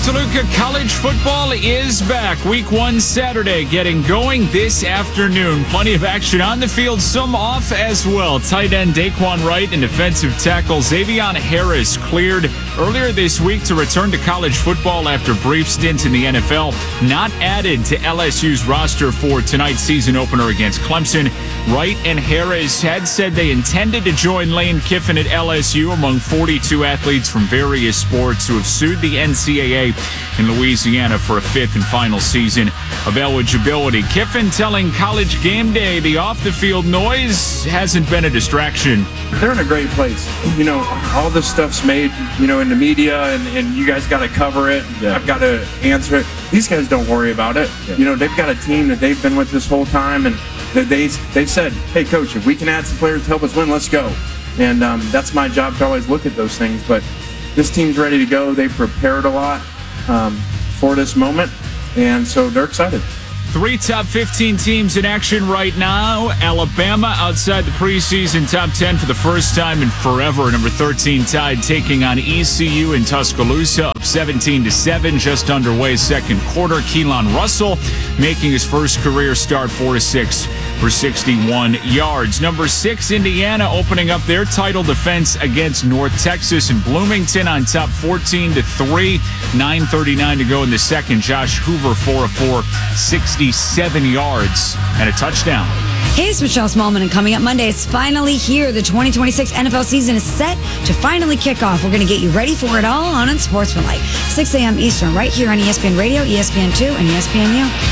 Toluca, college football is back. Week 1 Saturday getting going this afternoon. Plenty of action on the field, some off as well. Tight end Daquan Wright and defensive tackle Xavion Harris cleared earlier this week to return to college football after brief stints in the NFL. Not added to LSU's roster for tonight's season opener against Clemson. Wright and Harris had said they intended to join Lane Kiffin at LSU among 42 athletes from various sports who have sued the NCAA in Louisiana for a 5th and final season of eligibility. Kiffin telling College Game Day the off-the-field noise hasn't been a distraction. They're in a great place. You know, all this stuff's made, in the media, and you guys got to cover it. Yeah. I've got to answer it. These guys don't worry about it. Yeah. They've got a team that they've been with this whole time, and they said, hey, Coach, if we can add some players to help us win, let's go. And that's my job to always look at those things. But this team's ready to go. They've prepared a lot for this moment, and so they're excited. 3 top 15 teams in action right now. Alabama outside the preseason top 10 for the first time in forever. Number 13 Tide taking on ECU in Tuscaloosa, up 17-7, just underway second quarter. Keelan Russell making his first career start, 4-6 for 61 yards. Number 6 Indiana opening up their title defense against North Texas in Bloomington on top 14-3. 9:39 to go in the second. Josh Hoover 4-4, 67 yards and a touchdown. Hey, it's Michelle Smallman, and coming up Monday, it's finally here. The 2026 NFL season is set to finally kick off. We're going to get you ready for it all on Unsportsmanlike. 6 a.m. Eastern, right here on ESPN Radio, ESPN2, and ESPNU.